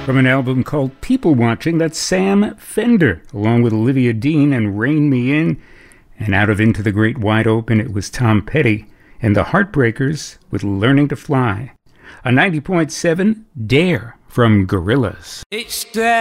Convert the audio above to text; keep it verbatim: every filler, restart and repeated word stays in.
From an album called People Watching, that's Sam Fender, along with Olivia Dean and Rein Me In. And out of Into the Great Wide Open, it was Tom Petty and the Heartbreakers with Learning to Fly. A ninety point seven Dare from Gorillaz. It's there.